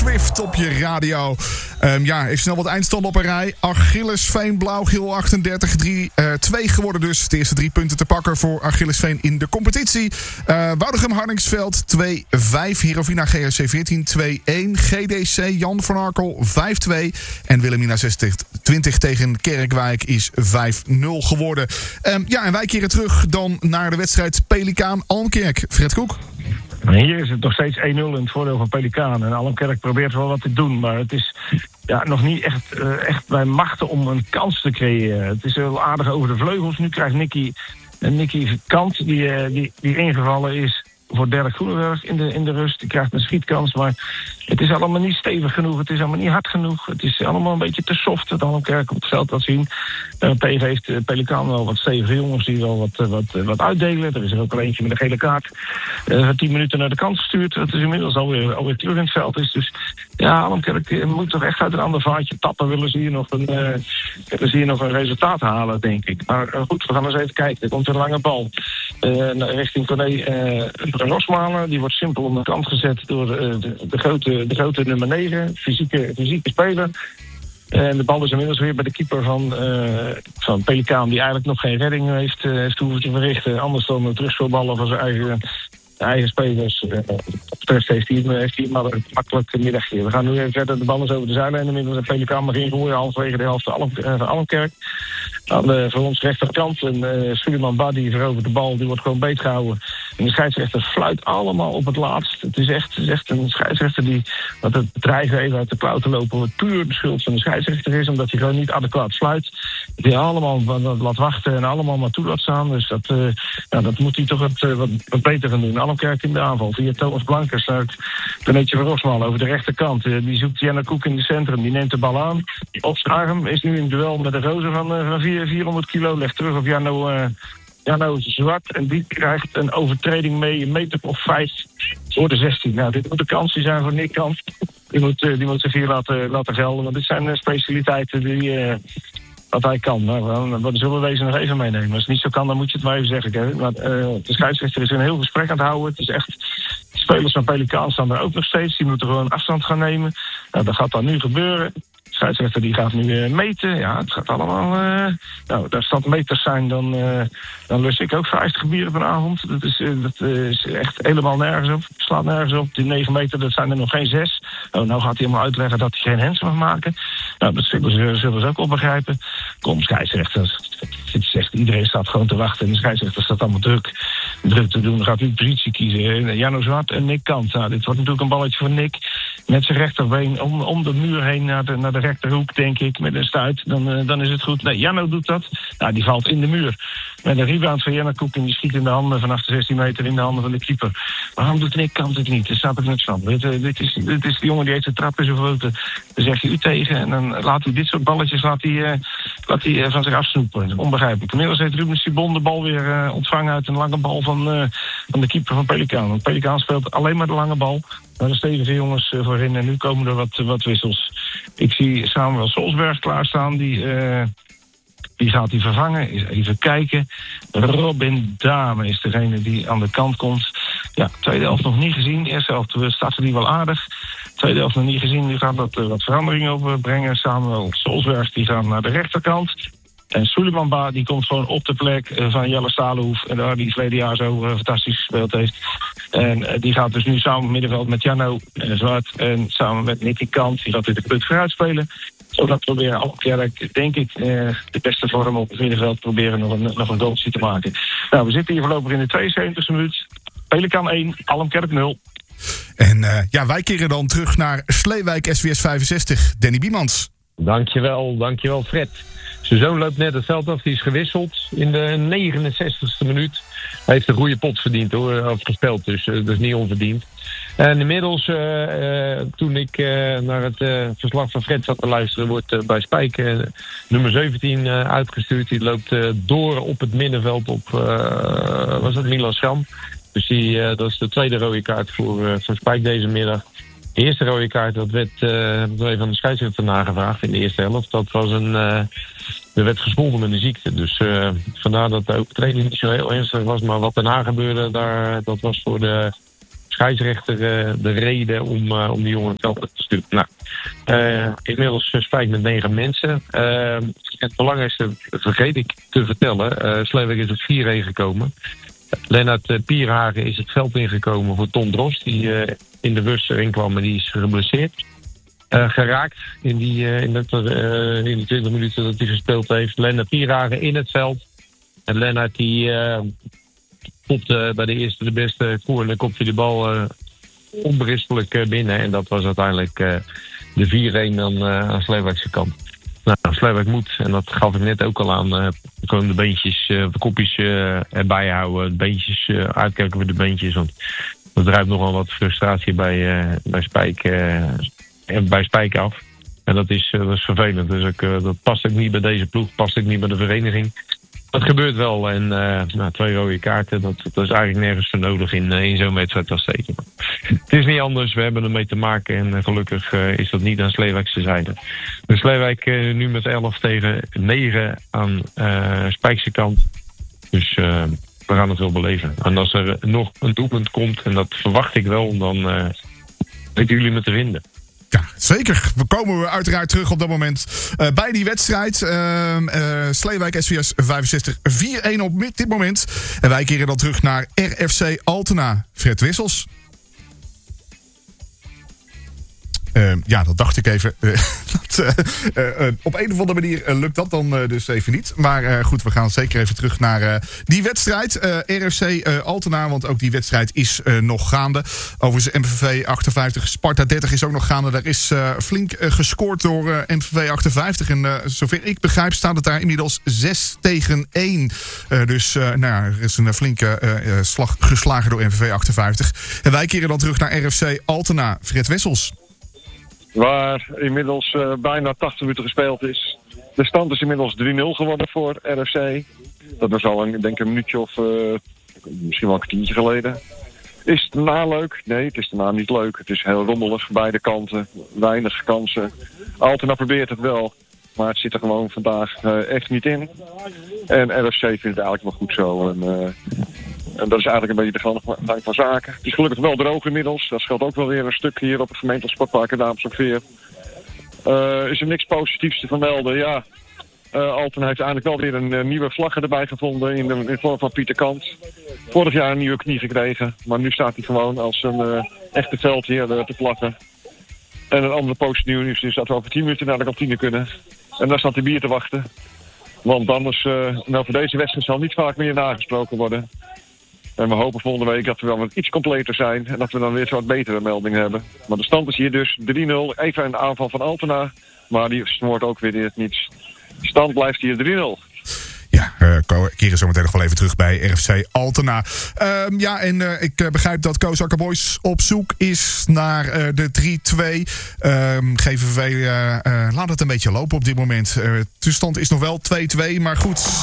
Swift op je radio. Even snel wat eindstand op een rij. Achillesveen, Blauw-Geel 38, 2 geworden dus. De eerste 3 punten te pakken voor Achillesveen in de competitie. Woudegem Hardingsveld 2-5. Herovina GRC 14-2-1. GDC Jan van Arkel 5-2. En Wilhelmina 26 tegen Kerkwijk is 5-0 geworden. En wij keren terug dan naar de wedstrijd Pelikaan Almkerk. Fred Koek. Hier is het nog steeds 1-0 in het voordeel van Pelikaan. En Almkerk probeert wel wat te doen, maar het is nog niet echt bij machten om een kans te creëren. Het is heel aardig over de vleugels. Nu krijgt Nicky Kant, die ingevallen is voor Dirk Groenenberg in de rust. Die krijgt een schietkans, maar het is allemaal niet stevig genoeg. Het is allemaal niet hard genoeg. Het is allemaal een beetje te soft dat Almkerk op het veld laat zien. Tegen heeft Pelikaan wel wat stevige jongens die wel wat uitdelen. Er is er ook al eentje met een gele kaart. 10 minuten naar de kant gestuurd. Dat is inmiddels alweer terug in het veld is. Dus ja, Almkerk moet toch echt uit een ander vaartje tappen. Willen ze hier nog een resultaat halen, denk ik. Maar goed, we gaan eens even kijken. Er komt een lange bal richting Corné Rosmalen. Die wordt simpel om de kant gezet door de grote nummer 9. Fysieke speler. En de bal is inmiddels weer bij de keeper van Pelikaan, die eigenlijk nog geen redding heeft hoeven te verrichten. Anders dan terugspelballen van zijn eigen spelers. Stress heeft hij maar een makkelijk middagje. We gaan nu even verder. De bal is over de zijlijn. Inmiddels een Pelikaan mag ingooien. Halverwege de helft van Almkerk. Aan de voor ons rechterkant. En Suleiman Badi verovert de bal. Die wordt gewoon beetgehouden. En de scheidsrechter fluit allemaal op het laatst. Het is echt een scheidsrechter die wat het dreigen even uit de klauw te lopen. Wat puur de schuld van de scheidsrechter is. Omdat hij gewoon niet adequaat fluit. Die allemaal laat wachten en allemaal maar toe laat staan. Dus dat moet hij toch wat beter gaan doen. Almkerk in de aanval. Via Thomas Blankers naar het Renéetje van Rosmalen over de rechterkant. Die zoekt Jenna Koek in het centrum. Die neemt de bal aan. Op zijn arm is nu in duel met de roze van 400 kilo. Legt terug op Janno Zwart. En die krijgt een overtreding mee. Een meter of 5 voor de 16. Nou, dit moet de kansje zijn voor Nick Kant. Die moet zich hier laten gelden. Want dit zijn specialiteiten wat hij kan. Nou, dat zullen we deze nog even meenemen. Als het niet zo kan, dan moet je het maar even zeggen, Kevin. Maar de scheidsrechter is een heel gesprek aan het houden. Het is echt... De spelers van Pelikaan staan er ook nog steeds. Die moeten gewoon afstand gaan nemen. Nou, dat gaat dan nu gebeuren. De scheidsrechter die gaat nu meten. Ja, het gaat allemaal... daar staat meters zijn, dan lus ik ook 50 bier op een avond. Dat is echt helemaal nergens op. Het slaat nergens op. Die 9 meter, dat zijn er nog geen 6. Nou gaat hij helemaal uitleggen dat hij geen hands mag maken. Nou, dat zullen ze ook wel begrijpen. Kom, scheidsrechter. Iedereen staat gewoon te wachten. En de scheidsrechter staat allemaal druk te doen. Dan gaat nu positie kiezen. Janno Zwart en Nick Kant. Nou, dit wordt natuurlijk een balletje voor Nick. Met zijn rechterbeen om de muur heen naar de rechterhoek, denk ik. Met een stuit. Dan is het goed. Nee, Janno doet dat. Nou, die valt in de muur. Met een rebound van Janno Koek. En die schiet in de handen vanaf de 16 meter in de handen van de keeper. Waarom doet Nick Kant het niet? Daar staat er niks van. Dit is de jongen die heeft de trap in zijn voeten. Dan zeg je u tegen. En dan laat hij dit soort balletjes van zich afsnoepen. Onbegrijpelijk. Inmiddels heeft Ruben Sibon de bal weer ontvangen uit een lange bal van de keeper van Pelikaan. Want Pelikaan speelt alleen maar de lange bal. Daar zijn stevige jongens voorin. En nu komen er wat wissels. Ik zie Samuel Solsberg klaarstaan. Die gaat hij vervangen. Even kijken. Robin Dame is degene die aan de kant komt. Ja, tweede helft nog niet gezien. Eerste helft startte die wel aardig. Tweede helft nog niet gezien. Die gaat wat veranderingen opbrengen. Samuel Solsberg die gaat naar de rechterkant. En Suleiman Ba die komt gewoon op de plek van Jelle Stalenhoef. En daar die verleden jaar zo fantastisch gespeeld heeft. En die gaat dus nu samen het middenveld met Janno Zwart. En samen met Nicky Kant. Die gaat weer de punt vooruit spelen. Zodat proberen Almkerk, denk ik, de beste vorm op het middenveld proberen nog een goaltje te maken. Nou, we zitten hier voorlopig in de 72e minuut. Pelikaan 1, Almkerk 0. En wij keren dan terug naar Sleewijk SVS 65. Danny Biemans. Dankjewel Fred. Zijn zoon loopt net het veld af, die is gewisseld in de 69e minuut. Hij heeft een goede pot verdiend hoor, of gespeeld, dus dat is niet onverdiend. En inmiddels, toen ik naar het verslag van Fred zat te luisteren, wordt bij Spijk nummer 17 uitgestuurd. Die loopt door op het middenveld op, was dat Milan Schram. Dus dat is de tweede rode kaart voor Spijk deze middag. De eerste rode kaart, dat werd even aan de scheidsrechter nagevraagd in de eerste helft. Dat was er werd gescholden met een ziekte. Dus vandaar dat de overtreding niet zo heel ernstig was. Maar wat daarna gebeurde, dat was voor de scheidsrechter de reden om die jongen het veld te sturen. Nou, inmiddels Spijk met 9 mensen. Het belangrijkste vergeet ik te vertellen. Sleewijk is het 4-1 gekomen. Lennart Pierhagen is het veld ingekomen voor Tom Drost. Die in de bus erin kwam en die is geblesseerd. Geraakt in die 20 minuten dat hij gespeeld heeft. Lennart Pierhagen in het veld. En Lennart die kopte bij de eerste de beste corner, kopte de bal onberispelijk binnen. En dat was uiteindelijk de 4-1 aan Sleewijkse kant. Nou, Sleewijk moet, en dat gaf ik net ook al aan, gewoon de beentjes, de kopjes erbij houden. De beentjes uitkijken voor de beentjes. Want er drijft nogal wat frustratie bij Spijk af. En dat is vervelend. Dus dat past ook niet bij deze ploeg, past ook niet bij de vereniging. Dat gebeurt wel. En 2 rode kaarten, dat is eigenlijk nergens voor nodig in zo'n wedstrijd als deze. Het is niet anders, we hebben ermee te maken. En gelukkig is dat niet aan Sleewijkse zijde. Dus Sleewijk nu met 11-9 aan Spijkse kant. Dus we gaan het wel beleven. En als er nog een doelpunt komt, en dat verwacht ik wel, dan weten jullie me te vinden. Ja, zeker. We komen uiteraard terug op dat moment bij die wedstrijd. Sleewijk SVS 65 4-1 op dit moment. En wij keren dan terug naar RFC Altena. Fred Wissels. Ja, dat dacht ik even. Op een of andere manier lukt dat dan dus even niet. Maar goed, we gaan zeker even terug naar die wedstrijd. RFC Altena, want ook die wedstrijd is nog gaande. Overigens MVV 58, Sparta 30 is ook nog gaande. Daar is flink gescoord door MVV 58. En zover ik begrijp staat het daar inmiddels 6-1. Dus er is een flinke slag geslagen door MVV 58. En wij keren dan terug naar RFC Altena. Fred Wessels. Waar inmiddels bijna 80 minuten gespeeld is. De stand is inmiddels 3-0 geworden voor RFC. Dat was al een minuutje of misschien wel een kwartiertje geleden. Is het daarna leuk? Nee, het is daarna niet leuk. Het is heel rommelig, beide kanten. Weinig kansen. Altena probeert het wel. Maar het zit er gewoon vandaag echt niet in. En RFC vindt het eigenlijk wel goed zo. En dat is eigenlijk een beetje de gang van zaken. Het is gelukkig wel droog inmiddels. Dat scheelt ook wel weer een stuk hier op het gemeentelijk sportpark in Dames-op-Veer. Is er niks positiefs te vermelden? Ja, Altena heeft eigenlijk wel weer een nieuwe vlag erbij gevonden in de vorm van Pieter Kant. Vorig jaar een nieuwe knie gekregen, maar nu staat hij gewoon als een echte veldheer te plakken. En een andere positief nieuws is dat we over 10 minuten naar de kantine kunnen. En daar staat hij bier te wachten. Want anders, voor deze wedstrijd zal niet vaak meer nagesproken worden. En we hopen volgende week dat we wel wat iets completer zijn. En dat we dan weer wat betere meldingen hebben. Maar de stand is hier dus 3-0. Even een aanval van Altena. Maar die smoort ook weer niets. De stand blijft hier 3-0. Ja, keren zo meteen nog wel even terug bij RFC Altena. Ik begrijp dat Koos Akkerboys op zoek is naar de 3-2. GVV laat het een beetje lopen op dit moment. De stand is nog wel 2-2, maar goed.